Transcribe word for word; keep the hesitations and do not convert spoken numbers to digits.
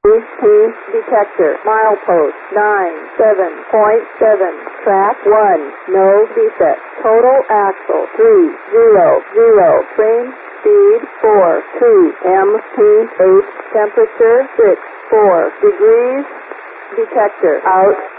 T detector, milepost nine seven point seven, track one, no defect, total axle three zero zero, frame speed four two, M P eight, temperature six four degrees, detector out.